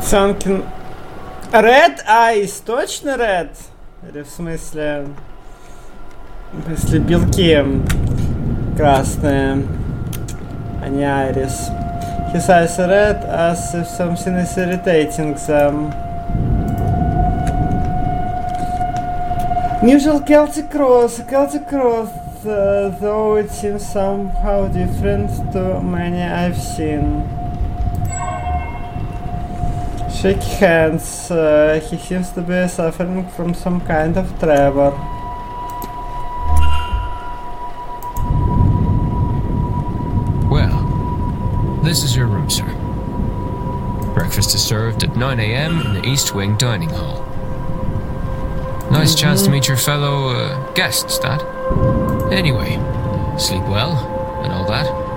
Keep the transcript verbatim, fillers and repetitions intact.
Something... Red eyes, точно red? Или в смысле... В смысле белки красные, а не iris. His eyes are red as if something is irritating them. Usual Celtic cross, Celtic cross, uh, though it seems somehow different to many I've seen. Shake hands, uh, he seems to be suffering from some kind of tremor. Well, this is your room, sir. Breakfast is served at nine a.m. in the East Wing Dining Hall. Nice mm-hmm. chance to meet your fellow uh, guests, that. Anyway, sleep well and all that.